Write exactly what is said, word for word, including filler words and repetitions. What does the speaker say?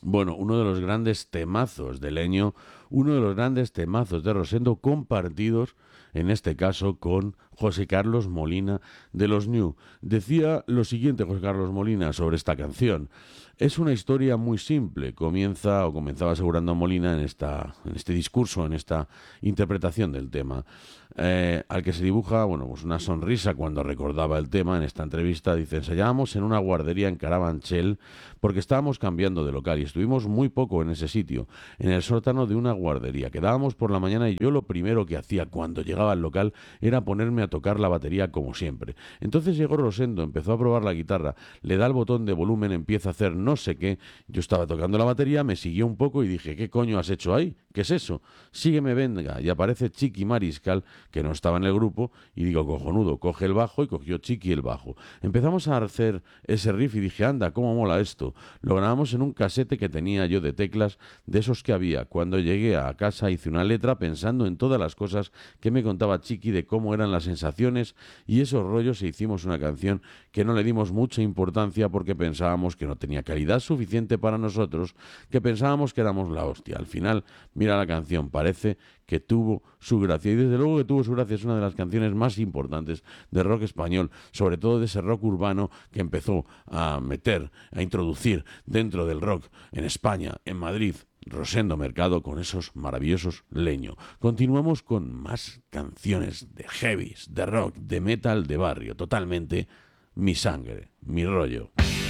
Bueno, uno de los grandes temazos de Leño, uno de los grandes temazos de Rosendo, compartidos, en este caso, con José Carlos Molina de los New. Decía lo siguiente José Carlos Molina sobre esta canción. Es una historia muy simple. Comienza, o comenzaba asegurando Molina en, esta, en este discurso, en esta interpretación del tema, eh, al que se dibuja, bueno, pues una sonrisa cuando recordaba el tema en esta entrevista. Dice, ensayábamos en una guardería en Carabanchel porque estábamos cambiando de local y estuvimos muy poco en ese sitio, en el sótano de una guardería. Quedábamos por la mañana y yo lo primero que hacía cuando llegaba al local era ponerme a tocar la batería como siempre. Entonces llegó Rosendo, empezó a probar la guitarra, le da el botón de volumen, empieza a hacer no sé qué. Yo estaba tocando la batería, me siguió un poco y dije, ¿qué coño has hecho ahí? ¿Qué es eso? Sígueme, venga. Y aparece Chiqui Mariscal, que no estaba en el grupo, y digo, cojonudo, coge el bajo, y cogió Chiqui el bajo. Empezamos a hacer ese riff y dije, anda, cómo mola esto. Lo grabamos en un casete que tenía yo de teclas, de esos que había. Cuando llegué a casa hice una letra pensando en todas las cosas que me contaba Chiqui de cómo eran las sensaciones y esos rollos, e hicimos una canción que no le dimos mucha importancia porque pensábamos que no tenía calidad suficiente para nosotros, que pensábamos que éramos la hostia. Al final, mira la canción, parece que tuvo su gracia, y desde luego que tuvo su gracia. Es una de las canciones más importantes de rock español, sobre todo de ese rock urbano que empezó a meter, a introducir dentro del rock en España, en Madrid, Rosendo Mercado, con esos maravillosos Leño. Continuamos con más canciones de heavies, de rock, de metal, de barrio, totalmente mi sangre, mi rollo.